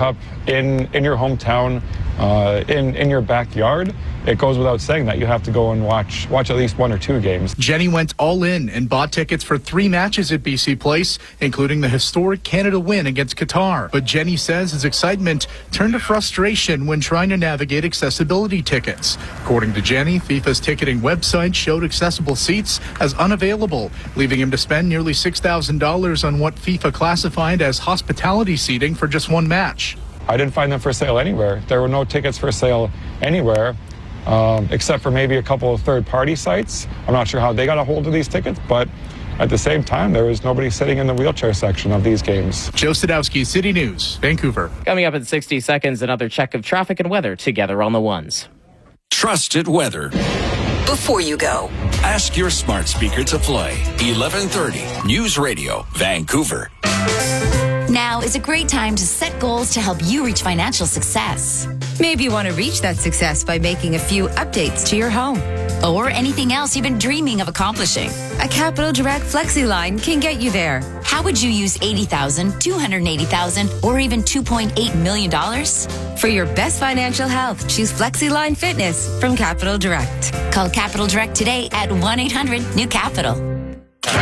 Cup in your hometown, in your backyard, it goes without saying that you have to go and watch at least one or two games. Jenny went all in and bought tickets for 3 matches at BC Place, including the historic Canada win against Qatar. But Jenny says his excitement turned to frustration when trying to navigate accessibility tickets. According to Jenny, FIFA's ticketing website showed accessible seats as unavailable, leaving him to spend nearly $6,000 on what FIFA classified as hospitality seating for just one match. I didn't find them for sale anywhere. There were no tickets for sale anywhere, except for maybe a couple of third-party sites. I'm not sure how they got a hold of these tickets, but at the same time, there was nobody sitting in the wheelchair section of these games. Joe Sadowski, City News, Vancouver. Coming up in 60 seconds, another check of traffic and weather together on the ones. Trusted weather. Before you go, Ask your smart speaker to play 1130 News Radio, Vancouver. now is a great time to set goals to help you reach financial success. Maybe you want to reach that success by making a few updates to your home. Or anything else you've been dreaming of accomplishing. A Capital Direct Flexi line can get you there. How would you use $80,000, $280,000, or even $2.8 million? For your best financial health, choose Flexi Line Fitness from Capital Direct. Call Capital Direct today at 1-800-NEW-CAPITAL.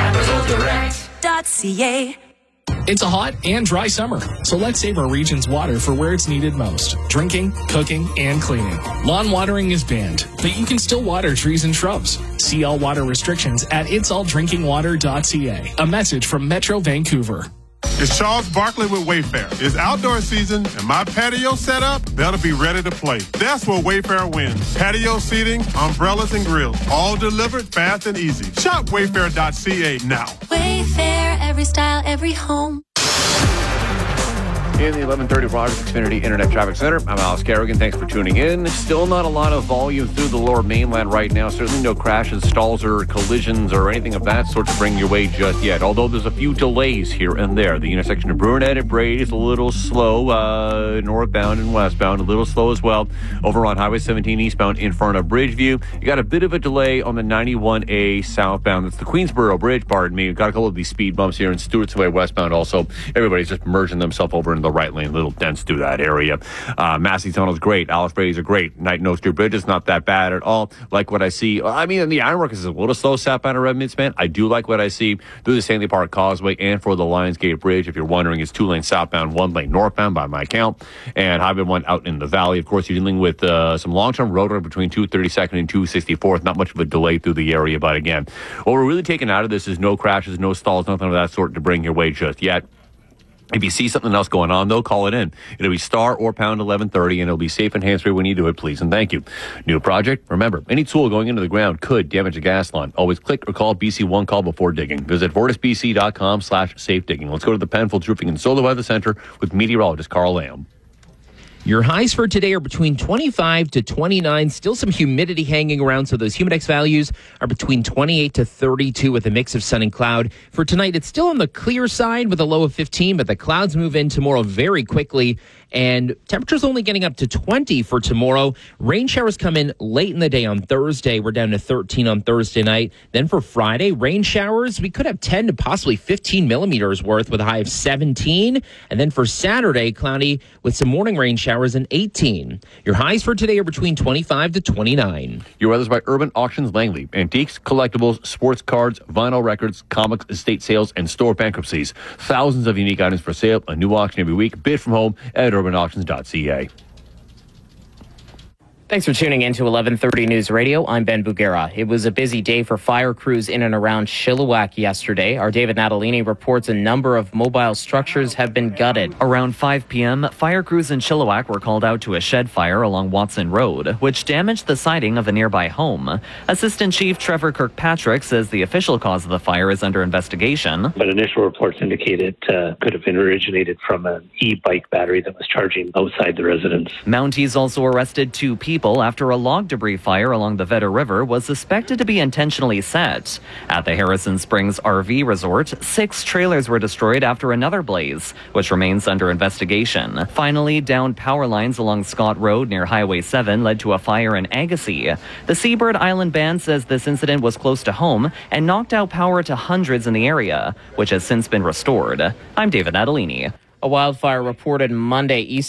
CapitalDirect.ca. It's a hot and dry summer, so let's save our region's water for where it's needed most. Drinking, cooking, and cleaning. Lawn watering is banned, but you can still water trees and shrubs. See all water restrictions at itsallDrinkingWater.ca. A message from Metro Vancouver. It's Charles Barkley with Wayfair. It's outdoor season, and my patio setup better be ready to play. That's where Wayfair wins. Patio seating, umbrellas, and grills. All delivered fast and easy. Shop Wayfair.ca now. Wayfair, every style, every home. In the 1130 Rogers Xfinity Internet Traffic Center, I'm Alice Kerrigan. Thanks for tuning in. Still not a lot of volume through the lower mainland right now. Certainly no crashes, stalls, or collisions or anything of that sort to bring your way just yet. Although there's a few delays here and there. The intersection of Brunet and Brady is a little slow, northbound and westbound. A little slow as well. Over on Highway 17 eastbound in front of Bridgeview. You got a bit of a delay on the 91A southbound. That's the Queensboro Bridge, pardon me. We've got a couple of these speed bumps here in Stewart's Way westbound also. Everybody's just merging themselves over in the right lane, a little dense through that area. Massey Tunnel's great. Alice Brady's are great. Knight Nose Street Bridge is not that bad at all. Like what I see. I mean, the Ironworkers is a little slow southbound of Red Midspan. I do like what I see through the Stanley Park Causeway and for the Lionsgate Bridge. If you're wondering, it's 2 lanes southbound, 1 lane northbound by my count. And Highway 1 out in the valley. Of course, you're dealing with some long-term road work between 232nd and 264th. Not much of a delay through the area. But again, what we're really taking out of this is no crashes, no stalls, nothing of that sort to bring your way just yet. If you see something else going on, though, call it in. It'll be star or pound 1130, and it'll be safe and hands-free when you do it, please, and thank you. New project? Remember, any tool going into the ground could damage a gas line. Always click or call BC One Call before digging. Visit fortisbc.com/safe digging. Let's go to the Penfolds Roofing and Solar Weather Center with meteorologist Carl Lamb. Your highs for today are between 25 to 29. Still some humidity hanging around, so those Humidex values are between 28 to 32 with a mix of sun and cloud. For tonight, it's still on the clear side with a low of 15, but the clouds move in tomorrow very quickly, and temperatures only getting up to 20 for tomorrow. Rain showers come in late in the day on Thursday. We're down to 13 on Thursday night. Then for Friday, rain showers, we could have 10 to possibly 15 millimeters worth with a high of 17. And then for Saturday, cloudy with some morning rain showers and 18. Your highs for today are between 25 to 29. Your weather's by Urban Auctions Langley. Antiques, collectibles, sports cards, vinyl records, comics, estate sales, and store bankruptcies. Thousands of unique items for sale. A new auction every week. Bid from home at urbanauctions.ca. Thanks for tuning in to 1130 News Radio. I'm Ben Bugera. It was a busy day for fire crews in and around Chilliwack yesterday. Our David Natalini reports a number of mobile structures have been gutted. Around 5 p.m., fire crews in Chilliwack were called out to a shed fire along Watson Road, which damaged the siding of a nearby home. Assistant Chief Trevor Kirkpatrick says the official cause of the fire is under investigation. But initial reports indicate it could have been originated from an e-bike battery that was charging outside the residence. Mounties also arrested 2 people after a log debris fire along the Vedder River was suspected to be intentionally set. At the Harrison Springs RV Resort, 6 trailers were destroyed after another blaze, which remains under investigation. Finally, downed power lines along Scott Road near Highway 7 led to a fire in Agassiz. The Seabird Island Band says this incident was close to home and knocked out power to hundreds in the area, which has since been restored. I'm David Natalini. A wildfire reported Monday east